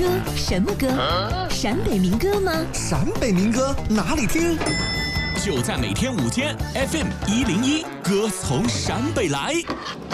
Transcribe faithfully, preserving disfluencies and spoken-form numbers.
歌？什么歌？陕北民歌吗？ 陕北民歌哪里听？ 就在每天午间 F M 一零一，歌从陕北来。